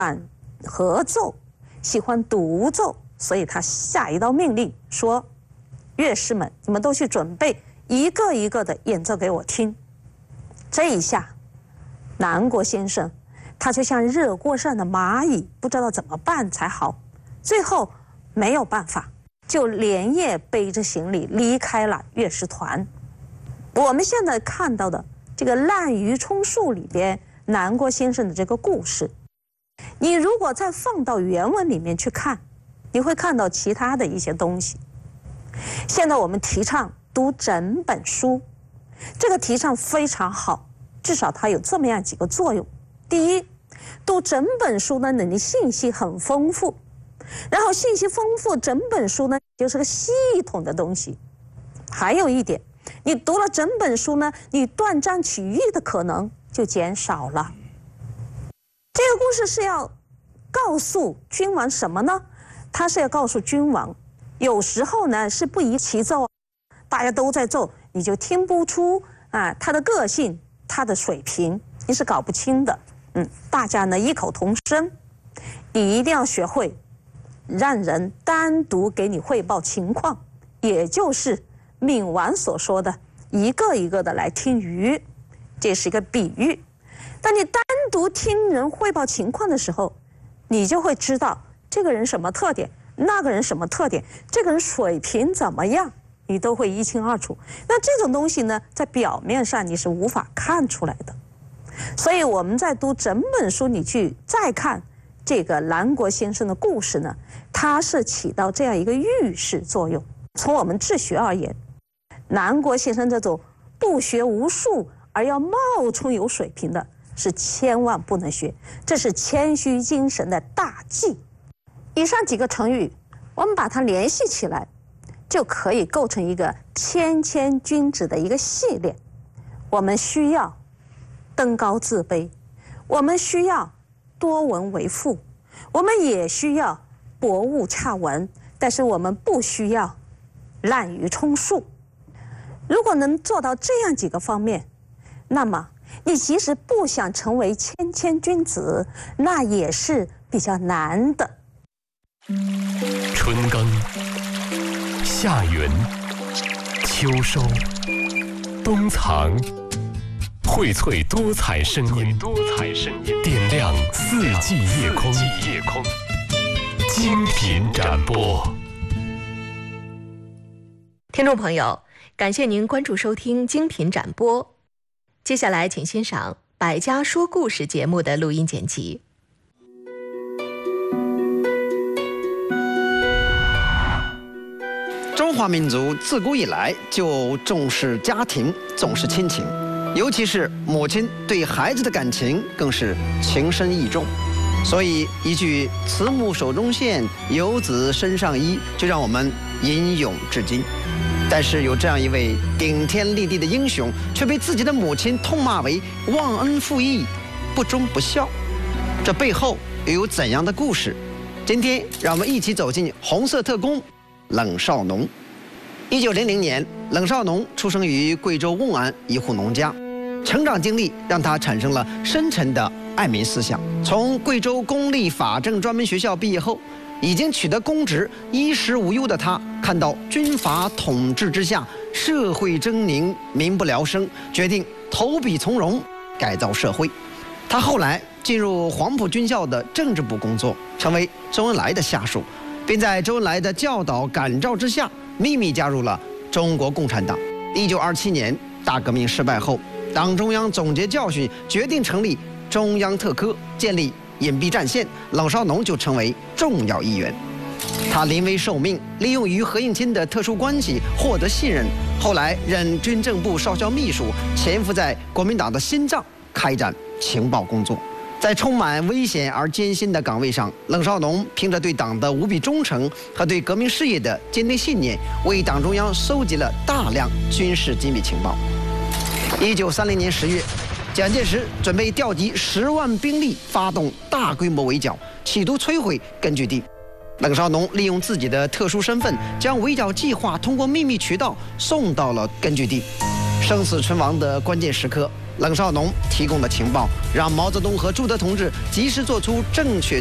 合奏，喜欢独奏，所以他下一道命令说：乐师们，你们都去准备，一个一个的演奏给我听。这一下，南国先生他就像热锅上的蚂蚁，不知道怎么办才好。最后没有办法，就连夜背着行李离开了乐师团。我们现在看到的这个《滥竽充数》里边南国先生的这个故事，你如果再放到原文里面去看，你会看到其他的一些东西。现在我们提倡读整本书，这个提倡非常好，至少它有这么样几个作用。第一，读整本书呢，你的信息很丰富，然后信息丰富，整本书呢就是个系统的东西。还有一点，你读了整本书呢，你断章取义的可能就减少了。这个故事是要告诉君王什么呢？他是要告诉君王，有时候呢是不宜其奏，大家都在奏，你就听不出他的个性，他的水平，你是搞不清的。大家呢异口同声，你一定要学会让人单独给你汇报情况，也就是闵王所说的一个一个的来听鱼，这是一个比喻。当你单独听人汇报情况的时候，你就会知道这个人什么特点，那个人什么特点，这个人水平怎么样，你都会一清二楚。那这种东西呢，在表面上你是无法看出来的。所以我们在读整本书，你去再看这个南国先生的故事呢，它是起到这样一个预示作用。从我们治学而言，南国先生这种不学无术而要冒充有水平的，是千万不能学，这是谦虚精神的大忌。以上几个成语，我们把它联系起来，就可以构成一个谦谦君子的一个系列。我们需要登高自卑，我们需要多闻为父，我们也需要博物洽文，但是我们不需要滥竽充数。如果能做到这样几个方面，那么你即使不想成为谦谦君子，那也是比较难的。 春耕、夏耘、秋收、冬藏，荟萃多彩声音，点亮四季夜空，精品展播。 听众朋友，感谢您关注收听精品展播。接下来请欣赏《百家说故事》节目的录音剪辑。 中华民族自古以来就重视家庭，重视亲情，尤其是母亲对孩子的感情更是情深意重。所以一句“慈母手中线，游子身上衣”就让我们吟咏至今。但是有这样一位顶天立地的英雄，却被自己的母亲痛骂为忘恩负义、不忠不孝，这背后又有怎样的故事？今天让我们一起走进红色特工冷少农。1900年，冷少农出生于贵州瓮安一户农家，成长经历让他产生了深沉的爱民思想。从贵州公立法政专门学校毕业后，已经取得公职，衣食无忧的他，看到军阀统治之下社会狰狞，民不聊生，决定投笔从戎，改造社会。他后来进入黄埔军校的政治部工作，成为周恩来的下属，并在周恩来的教导感召之下，秘密加入了中国共产党。1927年大革命失败后，党中央总结教训，决定成立中央特科，建立隐蔽战线，冷少农就成为重要一员。他临危受命，利用与何应钦的特殊关系获得信任，后来任军政部少校秘书，潜伏在国民党的心脏，开展情报工作。在充满危险而艰辛的岗位上，冷少农凭着对党的无比忠诚和对革命事业的坚定信念，为党中央收集了大量军事机密情报。1930年10月，蒋介石准备调集10万兵力，发动大规模围剿，企图摧毁根据地。冷少农利用自己的特殊身份，将围剿计划通过秘密渠道送到了根据地。生死存亡的关键时刻， 冷少农提供的情报，让毛泽东和朱德同志及时做出正确